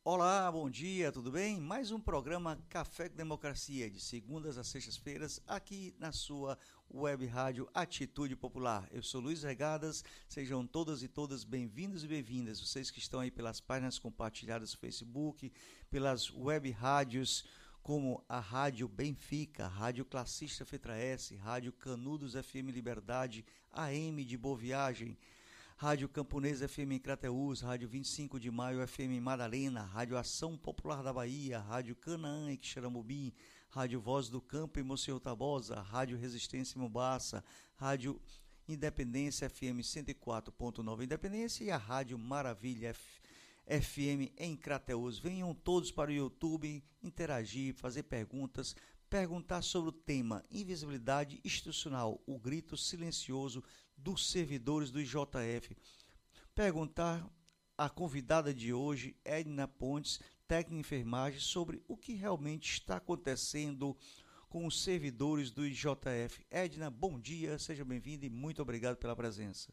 Olá, bom dia, tudo bem? Mais um programa Café com Democracia, de segundas a sextas-feiras, aqui na sua web rádio Atitude Popular. Eu sou Luiz Regadas, sejam todas e todas bem-vindos e bem-vindas. Vocês que estão aí pelas páginas compartilhadas no Facebook, pelas web rádios, como a Rádio Benfica, Rádio Classista Fetra S, Rádio Canudos FM Liberdade, AM de Boa Viagem, Rádio Camponesa FM em Crateús, Rádio 25 de Maio FM em Madalena, Rádio Ação Popular da Bahia, Rádio Canaã em Quixeramobim, Rádio Voz do Campo em Monsenhor Tabosa, Rádio Resistência em Mombaça, Rádio Independência FM 104.9 Independência e a Rádio Maravilha FM em Crateús. Venham todos para o YouTube interagir, fazer perguntar sobre o tema Invisibilidade Institucional, o grito silencioso dos servidores do IJF. Perguntar à convidada de hoje, Edna Pontes, técnica de enfermagem, sobre o que realmente está acontecendo com os servidores do IJF. Edna, bom dia, seja bem-vinda e muito obrigado pela presença.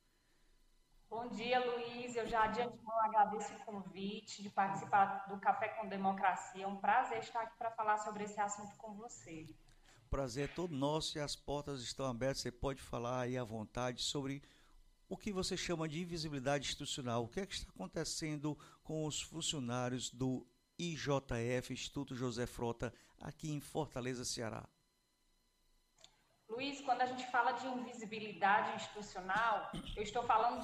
Bom dia, Luiz. Eu já de antemão agradeço o convite de participar do Café com Democracia. É um prazer estar aqui para falar sobre esse assunto com você. Prazer é todo nosso e as portas estão abertas. Você pode falar aí à vontade sobre o que você chama de invisibilidade institucional. O que é que está acontecendo com os funcionários do IJF, Instituto José Frota, aqui em Fortaleza, Ceará? Luiz, quando a gente fala de invisibilidade institucional, eu estou falando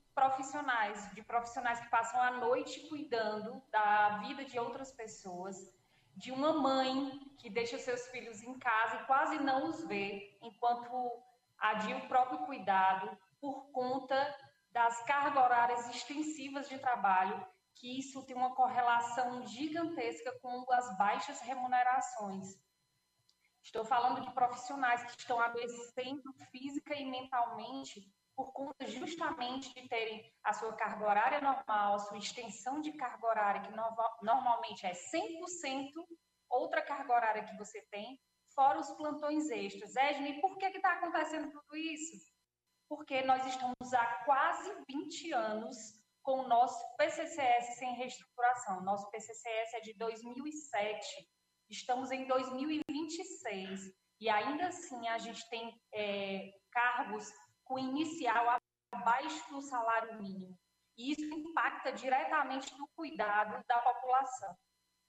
de profissionais que passam a noite cuidando da vida de outras pessoas, de uma mãe que deixa seus filhos em casa e quase não os vê, enquanto adia o próprio cuidado por conta das cargas horárias extensivas de trabalho, que isso tem uma correlação gigantesca com as baixas remunerações. Estou falando de profissionais que estão adoecendo física e mentalmente por conta justamente de terem a sua carga horária normal, a sua extensão de carga horária, que normalmente é 100% outra carga horária que você tem, fora os plantões extras. Edna, e por que está acontecendo tudo isso? Porque nós estamos há quase 20 anos com o nosso PCCS sem reestruturação. Nosso PCCS é de 2007. Estamos em 2026 e ainda assim a gente tem cargos com inicial abaixo do salário mínimo. E isso impacta diretamente no cuidado da população.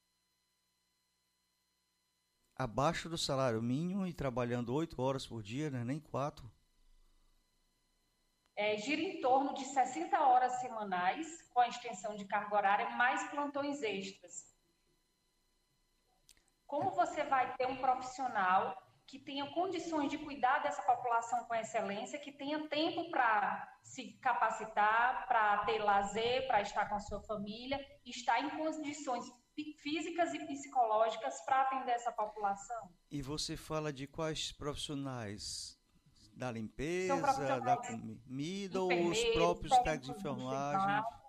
Abaixo do salário mínimo e trabalhando 8 horas por dia, né? Nem 4. Gira em torno de 60 horas semanais, com a extensão de carga horária, mais plantões extras. Como você vai ter um profissional que tenha condições de cuidar dessa população com excelência, que tenha tempo para se capacitar, para ter lazer, para estar com a sua família, estar em condições físicas e psicológicas para atender essa população? E você fala de quais profissionais? Da São limpeza, da profissionais comida ou os enfermeiros, próprios técnicos de técnicos de enfermagem? enfermagem,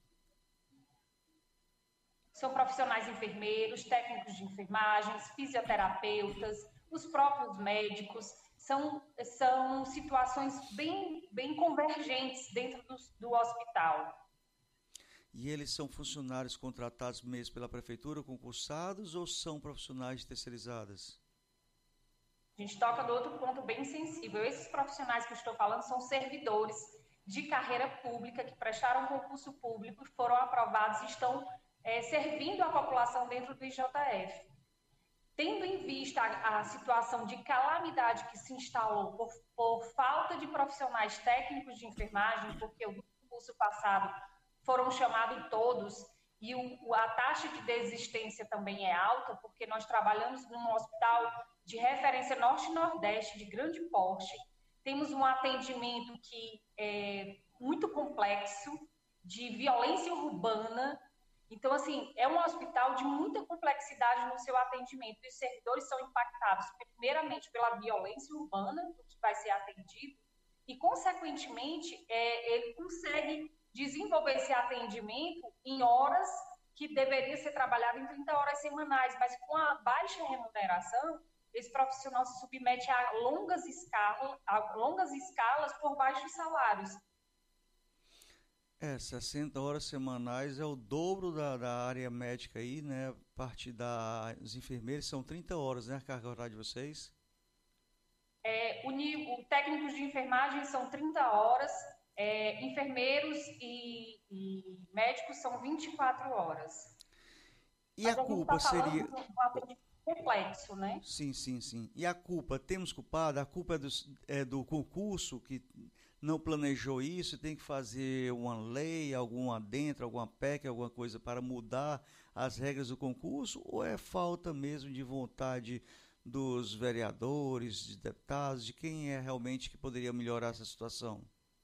são profissionais enfermeiros, técnicos de enfermagens, fisioterapeutas, os próprios médicos. São situações bem convergentes dentro do hospital. E eles são funcionários contratados mesmo pela prefeitura, concursados, ou são profissionais terceirizados? A gente toca no outro ponto bem sensível. Esses profissionais que eu estou falando são servidores de carreira pública que prestaram concurso público, foram aprovados e estão servindo a população dentro do IJF. Tendo em vista a situação de calamidade que se instalou por falta de profissionais técnicos de enfermagem, porque o concurso passado foram chamados todos, e a taxa de desistência também é alta, porque nós trabalhamos num hospital de referência norte-nordeste, de grande porte, temos um atendimento que é muito complexo, de violência urbana. Então, assim, é um hospital de muita complexidade no seu atendimento. Os servidores são impactados, primeiramente, pela violência urbana, do que vai ser atendido, e, consequentemente, ele consegue desenvolver esse atendimento em horas que deveria ser trabalhado em 30 horas semanais, mas com a baixa remuneração, esse profissional se submete a longas escalas por baixos salários. 60 horas semanais é o dobro da área médica aí, né? Parte das enfermeiras são 30 horas, né? A carga horária de vocês. O técnicos de enfermagem são 30 horas, enfermeiros e médicos são 24 horas. E a Mas a gente culpa está falando seria. de um atendimento complexo, né? Sim, sim, sim. E a culpa, temos culpada? A culpa é do concurso que não planejou isso, tem que fazer uma lei, algum adentro, alguma PEC, alguma coisa para mudar as regras do concurso? Ou é falta mesmo de vontade dos vereadores, de deputados, de quem é realmente que poderia melhorar essa situação?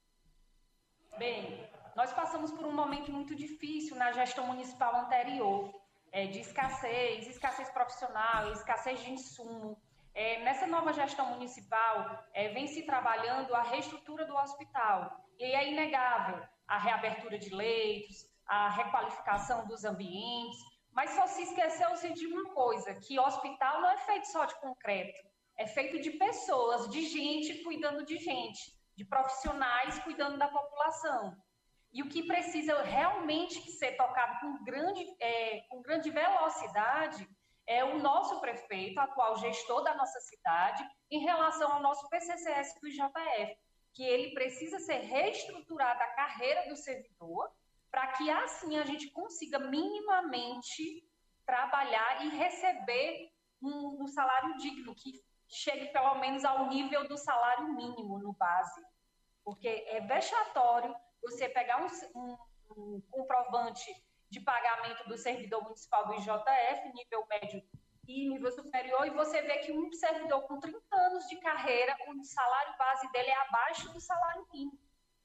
Bem, nós passamos por um momento muito difícil na gestão municipal anterior, de escassez profissional, escassez de insumo. Nessa nova gestão municipal, vem se trabalhando a reestrutura do hospital. E é inegável a reabertura de leitos, a requalificação dos ambientes, mas só se esqueceu-se de uma coisa, que hospital não é feito só de concreto, é feito de pessoas, de gente cuidando de gente, de profissionais cuidando da população. E o que precisa realmente ser tocado com grande velocidade é o nosso prefeito, atual gestor da nossa cidade, em relação ao nosso PCCS do IJF, que ele precisa ser reestruturada a carreira do servidor, para que assim a gente consiga minimamente trabalhar e receber um salário digno, que chegue pelo menos ao nível do salário mínimo no base. Porque é vexatório você pegar um comprovante de pagamento do servidor municipal do IJF, nível médio e nível superior, e você vê que um servidor com 30 anos de carreira, o salário base dele é abaixo do salário mínimo.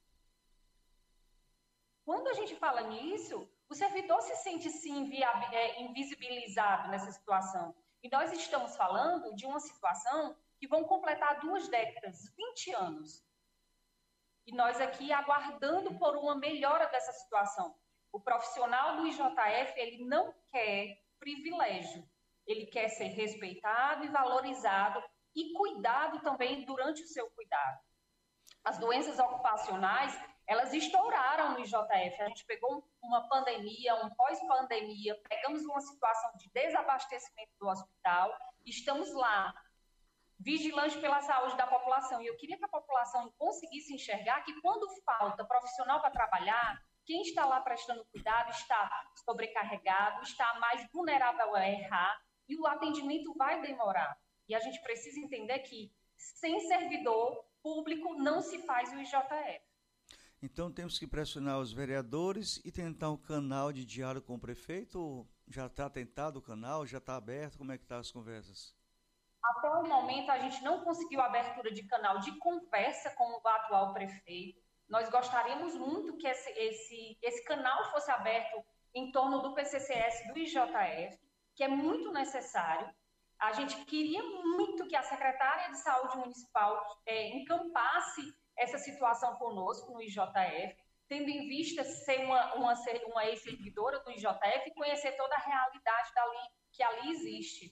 Quando a gente fala nisso, o servidor se sente sim invisibilizado nessa situação. E nós estamos falando de uma situação que vão completar 2 décadas, 20 anos. E nós aqui aguardando por uma melhora dessa situação. O profissional do IJF, ele não quer privilégio. Ele quer ser respeitado e valorizado e cuidado também durante o seu cuidado. As doenças ocupacionais, elas estouraram no IJF. A gente pegou uma pandemia, um pós-pandemia, pegamos uma situação de desabastecimento do hospital, estamos lá, vigilante pela saúde da população. E eu queria que a população conseguisse enxergar que quando falta profissional para trabalhar, quem está lá prestando cuidado está sobrecarregado, está mais vulnerável a errar e o atendimento vai demorar. E a gente precisa entender que sem servidor público não se faz o IJF. Então temos que pressionar os vereadores e tentar um canal de diálogo com o prefeito? Já está tentado o canal? Já está aberto? Como é que estão as conversas? Até o momento, a gente não conseguiu abertura de canal de conversa com o atual prefeito. Nós gostaríamos muito que esse canal fosse aberto em torno do PCCS do IJF, que é muito necessário. A gente queria muito que a secretária de Saúde Municipal encampasse essa situação conosco no IJF, tendo em vista ser uma ex-servidora do IJF e conhecer toda a realidade que ali existe.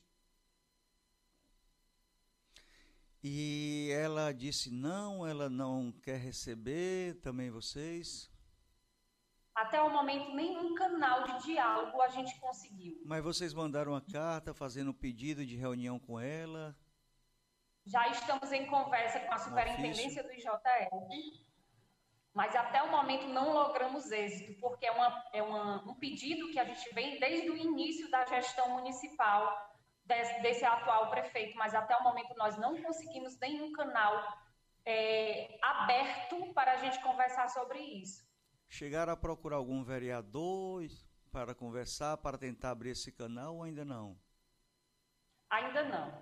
E ela disse não, ela não quer receber também vocês? Até o momento, nenhum canal de diálogo a gente conseguiu. Mas vocês mandaram uma carta fazendo um pedido de reunião com ela? Já estamos em conversa com a superintendência do IJF, mas até o momento não logramos êxito, porque um pedido que a gente vem desde o início da gestão municipal desse atual prefeito, mas até o momento nós não conseguimos nenhum canal aberto para a gente conversar sobre isso. Chegaram a procurar algum vereador para conversar, para tentar abrir esse canal ou ainda não? Ainda não.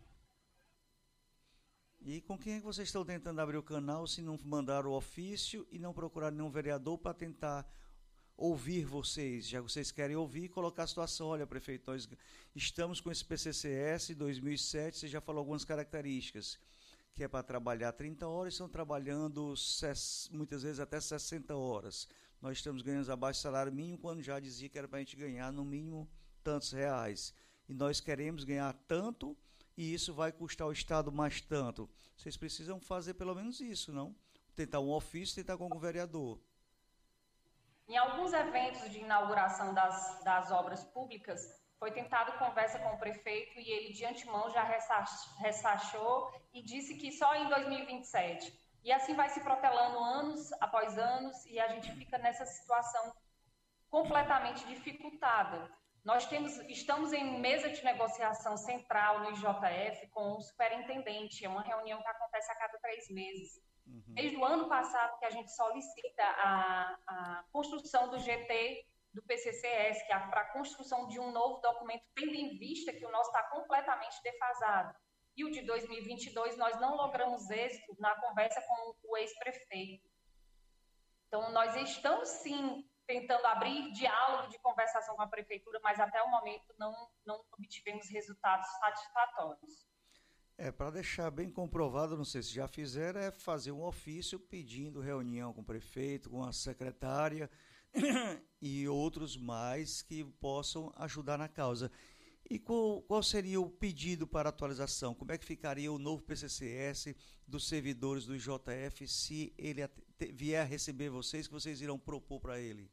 E com quem é que vocês estão tentando abrir o canal se não mandaram o ofício e não procuraram nenhum vereador para tentar ouvir vocês? Já vocês querem ouvir e colocar a situação. Olha, prefeito, nós estamos com esse PCCS 2007, você já falou algumas características, que é para trabalhar 30 horas, estão trabalhando muitas vezes até 60 horas. Nós estamos ganhando abaixo do salário mínimo, quando já dizia que era para a gente ganhar no mínimo tantos reais. E nós queremos ganhar tanto e isso vai custar ao Estado mais tanto. Vocês precisam fazer pelo menos isso, não? Tentar um ofício, tentar com o vereador. Em alguns eventos de inauguração das obras públicas, foi tentado conversa com o prefeito e ele, de antemão, já ressachou e disse que só em 2027. E assim vai se protelando anos após anos e a gente fica nessa situação completamente dificultada. Estamos em mesa de negociação central no IJF com o superintendente, é uma reunião que acontece a cada 3 meses. Desde o ano passado que a gente solicita a construção do GT do PCCS, que é para a construção de um novo documento, tendo em vista que o nosso está completamente defasado. E o de 2022 nós não logramos êxito na conversa com o ex-prefeito. Então, nós estamos, sim, tentando abrir diálogo de conversação com a prefeitura, mas até o momento não obtivemos resultados satisfatórios. Para deixar bem comprovado, não sei se já fizeram, é fazer um ofício pedindo reunião com o prefeito, com a secretária e outros mais que possam ajudar na causa. E qual seria o pedido para atualização? Como é que ficaria o novo PCCS dos servidores do IJF se ele vier a receber vocês, que vocês irão propor para ele?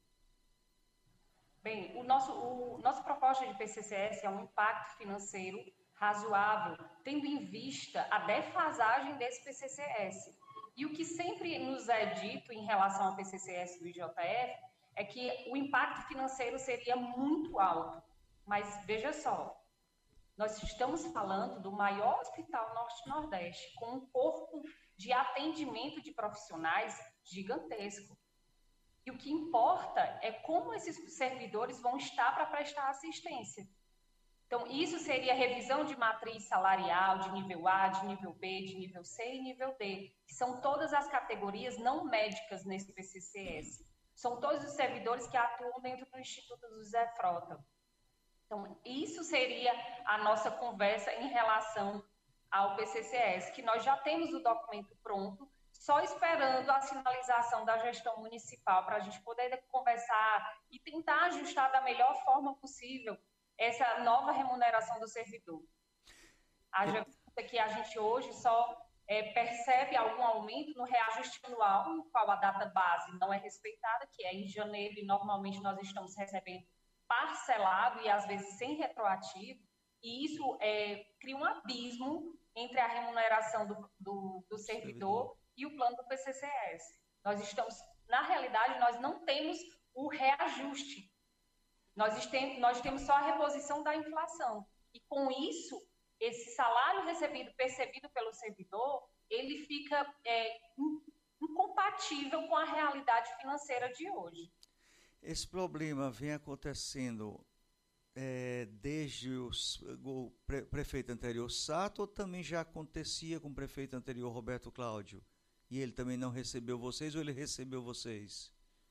Bem, nossa proposta de PCCS é um impacto financeiro razoável, tendo em vista a defasagem desse PCCS. E o que sempre nos é dito em relação ao PCCS do IJF é que o impacto financeiro seria muito alto. Mas veja só, nós estamos falando do maior hospital Norte-Nordeste, com um corpo de atendimento de profissionais gigantesco. E o que importa é como esses servidores vão estar para prestar assistência. Então, isso seria revisão de matriz salarial, de nível A, de nível B, de nível C e nível D, que são todas as categorias não médicas nesse PCCS. São todos os servidores que atuam dentro do Instituto do Zé Frota. Então, isso seria a nossa conversa em relação ao PCCS, que nós já temos o documento pronto, só esperando a sinalização da gestão municipal para a gente poder conversar e tentar ajustar da melhor forma possível essa nova remuneração do servidor. Haja vista que a gente hoje só percebe algum aumento no reajuste anual, no qual a data base não é respeitada, que é em janeiro, e normalmente nós estamos recebendo parcelado e às vezes sem retroativo, e isso cria um abismo entre a remuneração do servidor e o plano do PCCS. Na realidade, nós não temos o reajuste. Nós temos só a reposição da inflação. E com isso, esse salário percebido pelo servidor, ele fica incompatível com a realidade financeira de hoje. Esse problema vem acontecendo desde o prefeito anterior Sato, ou também já acontecia com o prefeito anterior Roberto Cláudio? E ele também não recebeu vocês, ou ele recebeu vocês?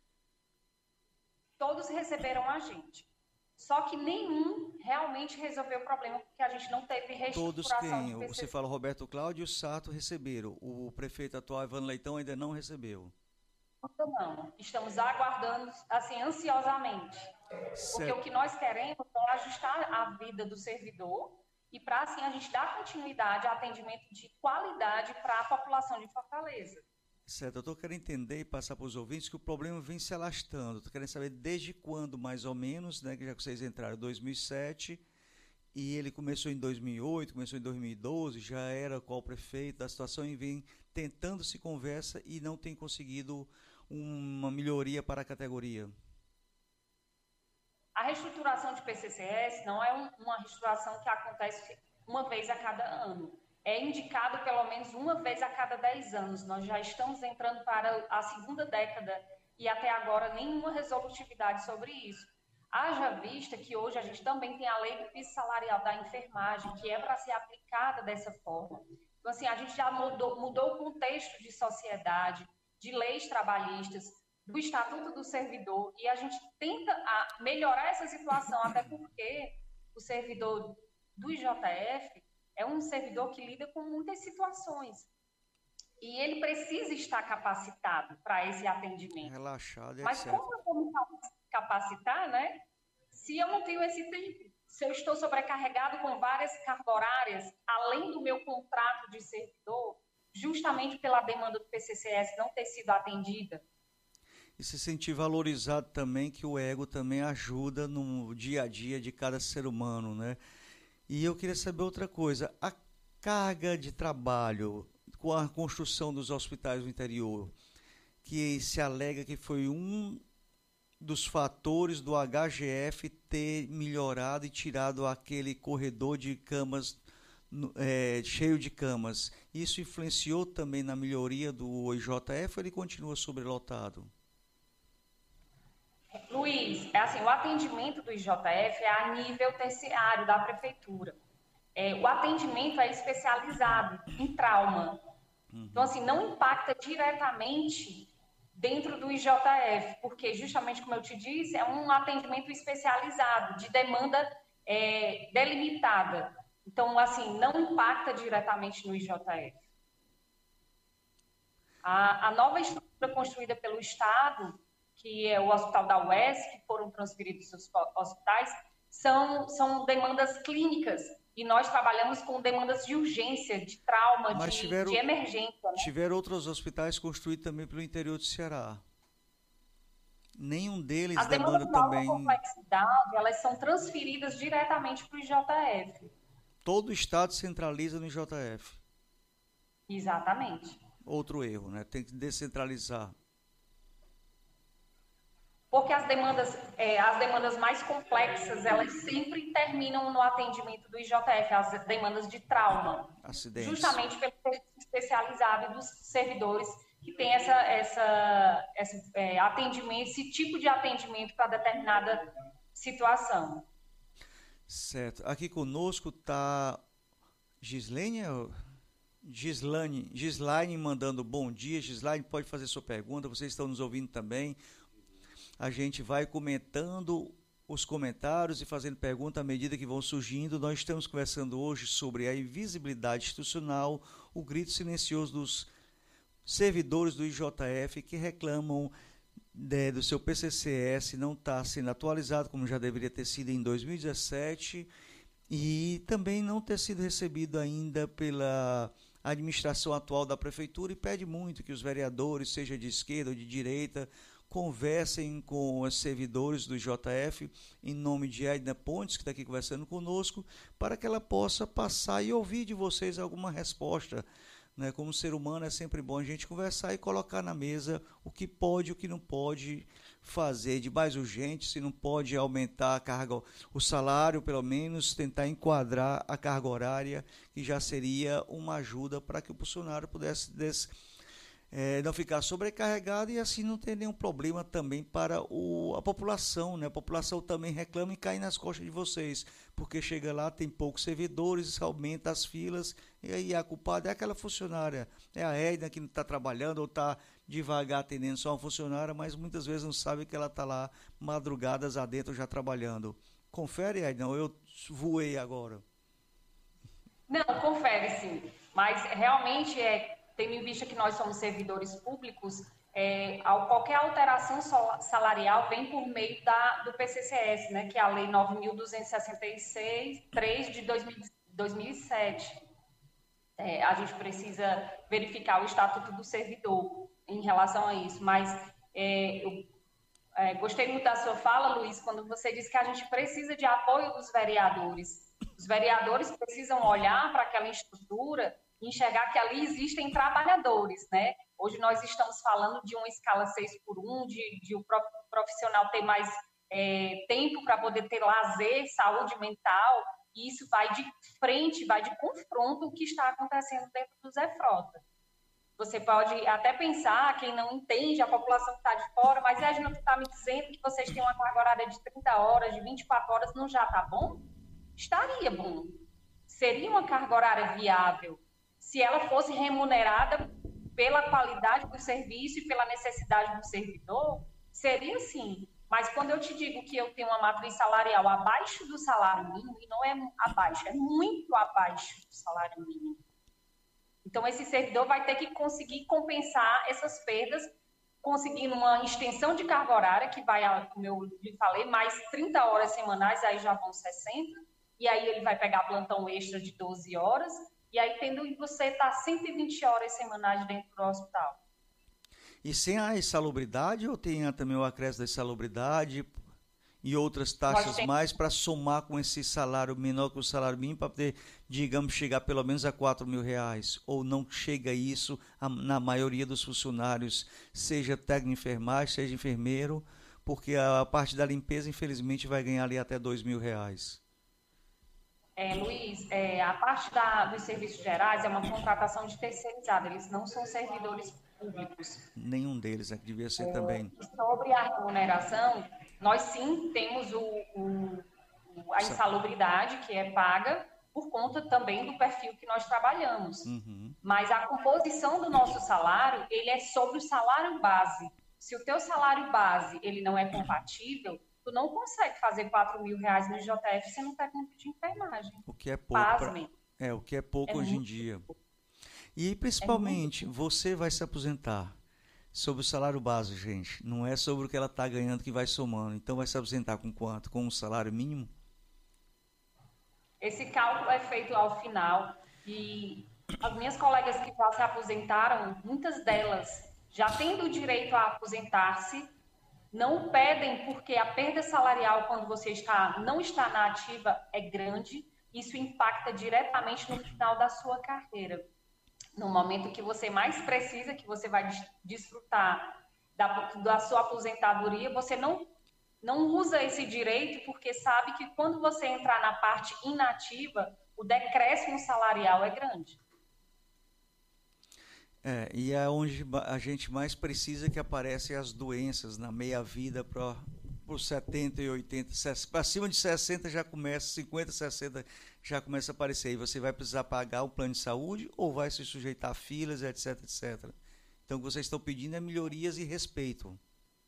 Todos receberam a gente. Só que nenhum realmente resolveu o problema, porque a gente não teve reestruturação. Todos quem? Você fala Roberto Cláudio e o Sato receberam. O prefeito atual, Evandro Leitão, ainda não recebeu. Não, estamos aguardando, assim, ansiosamente. Certo. Porque o que nós queremos é ajustar a vida do servidor e para, assim, a gente dar continuidade a atendimento de qualidade para a população de Fortaleza. Certo, eu estou querendo entender e passar para os ouvintes que o problema vem se alastrando. Estou querendo saber desde quando, mais ou menos, né, já que vocês entraram em 2007 e ele começou em 2008, começou em 2012, já era qual prefeito da situação e vem tentando se conversa e não tem conseguido uma melhoria para a categoria. A reestruturação de PCCS não é uma reestruturação que acontece uma vez a cada ano. É indicado pelo menos uma vez a cada 10 anos. Nós já estamos entrando para a segunda década e até agora nenhuma resolutividade sobre isso. Haja vista que hoje a gente também tem a lei do piso salarial da enfermagem, que é para ser aplicada dessa forma. Então, assim, a gente já mudou o contexto de sociedade, de leis trabalhistas, do Estatuto do Servidor, e a gente tenta melhorar essa situação, até porque o servidor do IJF é um servidor que lida com muitas situações. E ele precisa estar capacitado para esse atendimento. Relaxado, mas etc. Como eu vou me capacitar, né? Se eu não tenho esse tempo, se eu estou sobrecarregado com várias cargas horárias, além do meu contrato de servidor, justamente pela demanda do PCCS não ter sido atendida. e se sentir valorizado também, que o ego também ajuda no dia a dia de cada ser humano, né? E eu queria saber outra coisa, a carga de trabalho com a construção dos hospitais do interior, que se alega que foi um dos fatores do HGF ter melhorado e tirado aquele corredor de camas cheio de camas. Isso influenciou também na melhoria do IJF ou ele continua sobrelotado? Luiz, é assim, o atendimento do IJF é a nível terciário da prefeitura. O atendimento é especializado em trauma. Então, assim, não impacta diretamente dentro do IJF, porque justamente como eu te disse, é um atendimento especializado, de demanda delimitada. Então, assim, não impacta diretamente no IJF. A nova estrutura construída pelo Estado, que é o Hospital da UES, que foram transferidos os hospitais, são demandas clínicas, e nós trabalhamos com demandas de urgência, de trauma, de emergência. Né? Tiveram outros hospitais construídos também pelo interior do Ceará. Nenhum deles as demanda demandas também... de alta complexidade, elas são transferidas diretamente para o IJF. Todo o Estado centraliza no IJF. Exatamente. Outro erro, né? Tem que descentralizar. Porque as demandas mais complexas, elas sempre terminam no atendimento do IJF, as demandas de trauma. Acidentes. Justamente pelo serviço especializado dos servidores que tem atendimento, esse tipo de atendimento para determinada situação. Certo. Aqui conosco está Gislaine mandando bom dia. Gislaine, pode fazer sua pergunta, vocês estão nos ouvindo também. A gente vai comentando os comentários e fazendo perguntas à medida que vão surgindo. Nós estamos conversando hoje sobre a invisibilidade institucional, o grito silencioso dos servidores do IJF que reclamam do seu PCCS não estar sendo atualizado como já deveria ter sido em 2017 e também não ter sido recebido ainda pela administração atual da prefeitura, e pede muito que os vereadores, seja de esquerda ou de direita, conversem com os servidores do IJF, em nome de Edna Pontes, que está aqui conversando conosco, para que ela possa passar e ouvir de vocês alguma resposta. Né? Como ser humano é sempre bom a gente conversar e colocar na mesa o que pode e o que não pode fazer de mais urgente, se não pode aumentar a carga, o salário, pelo menos tentar enquadrar a carga horária, que já seria uma ajuda para que o funcionário pudesse não ficar sobrecarregado e assim não ter nenhum problema também para a população, né? A população também reclama e cai nas costas de vocês, porque chega lá, tem poucos servidores, aumenta as filas, e aí a culpada é aquela funcionária, é a Edna que não está trabalhando ou está devagar atendendo só uma funcionária, mas muitas vezes não sabe que ela está lá madrugadas adentro já trabalhando. Confere, Edna, ou eu voei agora? Não, confere sim, mas realmente tendo em vista que nós somos servidores públicos, qualquer alteração salarial vem por meio do PCCS, né, que é a Lei 9.266, de 2007. A gente precisa verificar o Estatuto do Servidor em relação a isso, mas eu gostei muito da sua fala, Luiz, quando você disse que a gente precisa de apoio dos vereadores. Os vereadores precisam olhar para aquela estrutura e enxergar que ali existem trabalhadores, né? Hoje nós estamos falando de uma escala 6x1, de o profissional ter mais tempo para poder ter lazer, saúde mental, e isso vai de frente, vai de confronto o que está acontecendo dentro do Zé Frota. Você pode até pensar, quem não entende, a população que está de fora, mas a gente está me dizendo que vocês têm uma carga horária de 30 horas, de 24 horas, não já está bom? Estaria bom. Seria uma carga horária viável se ela fosse remunerada pela qualidade do serviço e pela necessidade do servidor, seria sim. Mas quando eu te digo que eu tenho uma matriz salarial abaixo do salário mínimo, e não é abaixo, é muito abaixo do salário mínimo. Então, esse servidor vai ter que conseguir compensar essas perdas, conseguindo uma extensão de carga horária, que vai, como eu lhe falei, mais 30 horas semanais, aí já vão 60, e aí ele vai pegar plantão extra de 12 horas, e aí tendo você estar 120 horas semanais dentro do hospital. E sem a insalubridade ou tem também o acréscimo da insalubridade e outras taxas mais para somar com esse salário menor que o salário mínimo para poder, digamos, chegar pelo menos a R$ 4.000? Ou não chega isso na maioria dos funcionários, seja técnico de enfermagem, seja enfermeiro, porque a parte da limpeza, infelizmente, vai ganhar ali até R$ 2.000? Luiz, a parte dos serviços gerais é uma contratação de terceirizada, eles não são servidores públicos. Nenhum deles, que devia ser também. Sobre a remuneração, nós sim temos a insalubridade, que é paga por conta também do perfil que nós trabalhamos. Uhum. Mas a composição do nosso salário, ele é sobre o salário base. Se o teu salário base ele não é compatível, tu não consegue fazer R$ 4.000 no IJF sendo técnico de enfermagem. O que é pouco. O que é pouco hoje em muito dia. E principalmente, você vai se aposentar sobre o salário base, gente. Não é sobre o que ela está ganhando que vai somando. Então vai se aposentar com quanto? Com um salário mínimo? Esse cálculo é feito ao final e as minhas colegas que já se aposentaram, muitas delas já tendo o direito a aposentar-se, não pedem porque a perda salarial quando você não está na ativa é grande. Isso impacta diretamente no final da sua carreira. No momento que você mais precisa, que você vai desfrutar da sua aposentadoria, você não usa esse direito porque sabe que quando você entrar na parte inativa, o decréscimo salarial é grande. E é onde a gente mais precisa que aparecem as doenças na meia-vida para os 70 e 80, para cima de 60 já começa, 50, 60 já começa a aparecer. E você vai precisar pagar o plano de saúde ou vai se sujeitar a filas, etc, etc. Então, o que vocês estão pedindo é melhorias e respeito.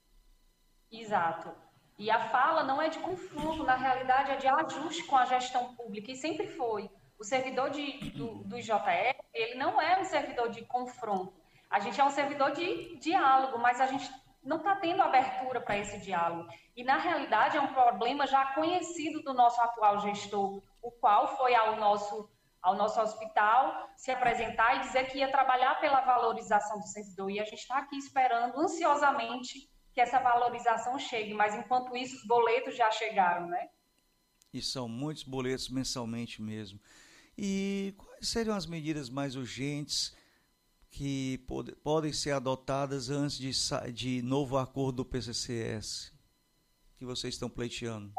Exato. E a fala não é de confronto, na realidade é de ajuste com a gestão pública, e sempre foi. O servidor do IJF, ele não é um servidor de confronto. A gente é um servidor de diálogo, mas a gente não está tendo abertura para esse diálogo. E, na realidade, é um problema já conhecido do nosso atual gestor, o qual foi ao nosso hospital se apresentar e dizer que ia trabalhar pela valorização do servidor. E a gente está aqui esperando ansiosamente que essa valorização chegue, mas enquanto isso os boletos já chegaram, né? E são muitos boletos mensalmente mesmo. E quais seriam as medidas mais urgentes que podem ser adotadas antes de novo acordo do PCCS que vocês estão pleiteando?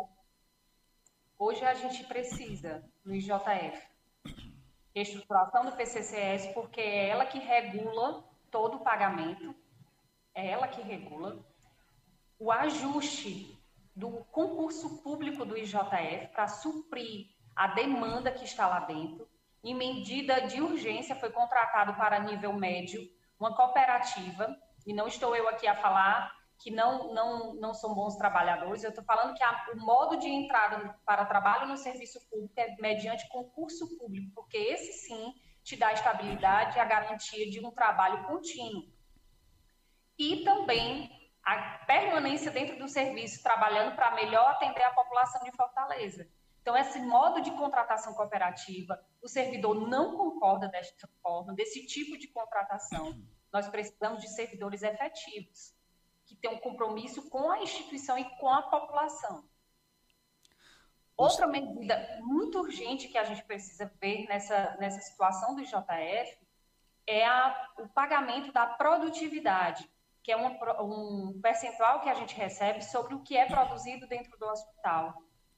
Hoje a gente precisa, no IJF, reestruturação do PCCS, porque é ela que regula todo o pagamento, é ela que regula o ajuste do concurso público do IJF para suprir a demanda que está lá dentro. Em medida de urgência, foi contratado para nível médio uma cooperativa, e não estou eu aqui a falar que não são bons trabalhadores, eu estou falando que o modo de entrada para trabalho no serviço público é mediante concurso público, porque esse sim te dá a estabilidade e a garantia de um trabalho contínuo. E também a permanência dentro do serviço, trabalhando para melhor atender a população de Fortaleza. Então, esse modo de contratação cooperativa, o servidor não concorda desta forma, desse tipo de contratação. Nós precisamos de servidores efetivos, que tenham um compromisso com a instituição e com a população. Outra medida muito urgente que a gente precisa ver nessa situação do IJF é o pagamento da produtividade, que é um percentual que a gente recebe sobre o que é produzido dentro do hospital.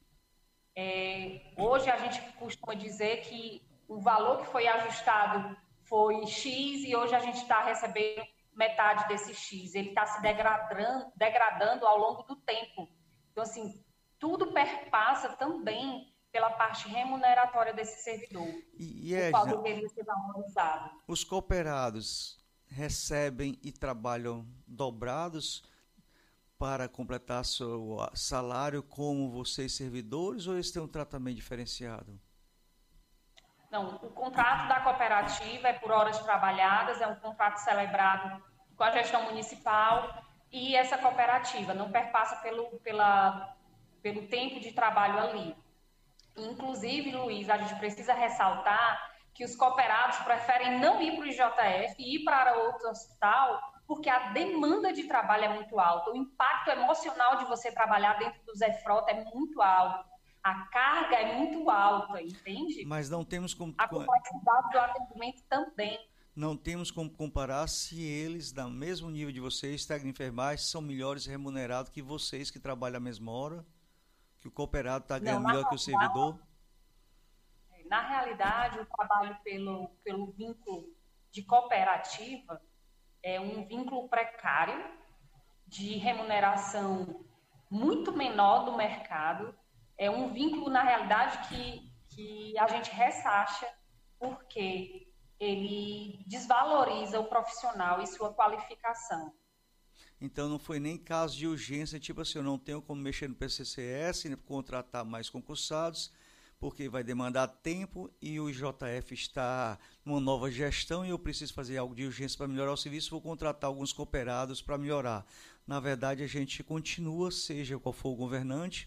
Hoje a gente costuma dizer que o valor que foi ajustado foi X e hoje a gente está recebendo metade desse X. Ele está se degradando ao longo do tempo. Então, assim, tudo perpassa também pela parte remuneratória desse servidor. O qual deveria ser valorizado. Os cooperados recebem e trabalham dobrados para completar seu salário como vocês servidores, ou eles têm um tratamento diferenciado? Não, o contrato da cooperativa é por horas trabalhadas, é um contrato celebrado com a gestão municipal, e essa cooperativa não perpassa pelo tempo de trabalho ali. Inclusive, Luiz, a gente precisa ressaltar que os cooperados preferem não ir para o IJF e ir para outro hospital porque a demanda de trabalho é muito alta, o impacto emocional de você trabalhar dentro do Zé Frota é muito alto, a carga é muito alta, entende? Mas não temos como... A complexidade do atendimento também. Não temos como comparar se eles, no mesmo nível de vocês, técnicos de enfermagem, são melhores remunerados que vocês que trabalham a mesma hora, que o cooperado está ganhando melhor que o servidor? Na realidade, o trabalho pelo vínculo de cooperativa é um vínculo precário, de remuneração muito menor do mercado, é um vínculo, na realidade, que a gente ressacha, porque ele desvaloriza o profissional e sua qualificação. Então não foi nem caso de urgência, tipo assim, eu não tenho como mexer no PCCS, né, contratar mais concursados, porque vai demandar tempo e o IJF está numa nova gestão e eu preciso fazer algo de urgência para melhorar o serviço, vou contratar alguns cooperados para melhorar. Na verdade, a gente continua, seja qual for o governante,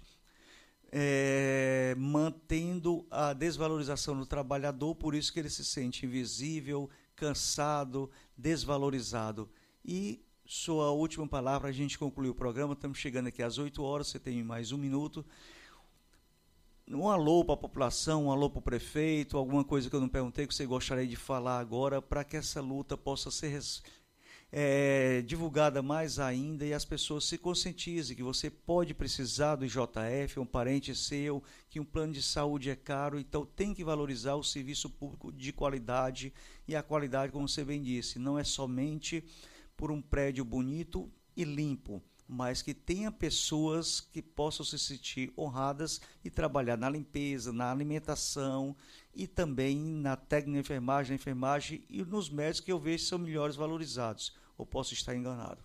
mantendo a desvalorização do trabalhador, por isso que ele se sente invisível, cansado, desvalorizado. E sua última palavra, a gente concluiu o programa, estamos chegando aqui às 8 horas, você tem mais 1 minuto. Um alô para a população, um alô para o prefeito, alguma coisa que eu não perguntei que você gostaria de falar agora, para que essa luta possa ser divulgada mais ainda e as pessoas se conscientizem que você pode precisar do IJF, um parente seu, que um plano de saúde é caro, então tem que valorizar o serviço público de qualidade, e a qualidade, como você bem disse, não é somente por um prédio bonito e limpo, mas que tenha pessoas que possam se sentir honradas e trabalhar na limpeza, na alimentação e também na técnica de enfermagem e nos médicos que eu vejo são melhores valorizados. Ou posso estar enganado?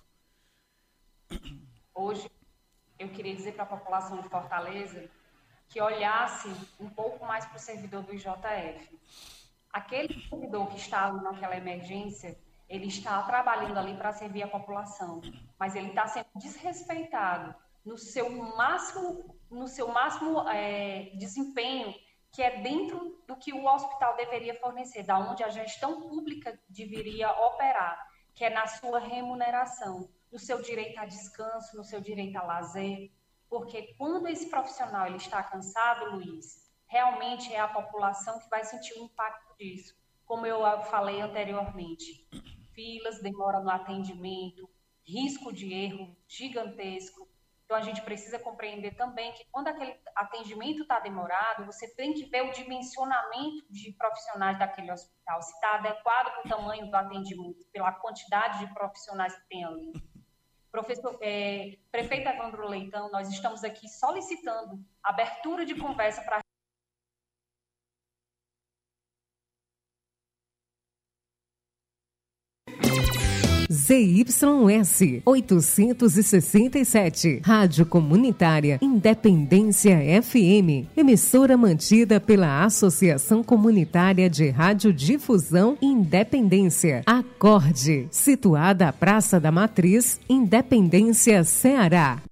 Hoje, eu queria dizer para a população de Fortaleza que olhasse um pouco mais para o servidor do IJF. Aquele servidor que está ali naquela emergência, ele está trabalhando ali para servir a população, mas ele está sendo desrespeitado no seu máximo desempenho, que é dentro do que o hospital deveria fornecer, da onde a gestão pública deveria operar, que é na sua remuneração, no seu direito a descanso, no seu direito a lazer, porque quando esse profissional ele está cansado, Luiz, realmente é a população que vai sentir o impacto disso, como eu falei anteriormente. Filas, demora no atendimento, risco de erro gigantesco. Então, a gente precisa compreender também que quando aquele atendimento está demorado, você tem que ver o dimensionamento de profissionais daquele hospital, se está adequado com o tamanho do atendimento, pela quantidade de profissionais que tem ali. Prefeito Evandro Leitão, nós estamos aqui solicitando abertura de conversa para ZYS 867, Rádio Comunitária Independência FM, emissora mantida pela Associação Comunitária de Radiodifusão Independência, Acorde, situada à Praça da Matriz, Independência, Ceará.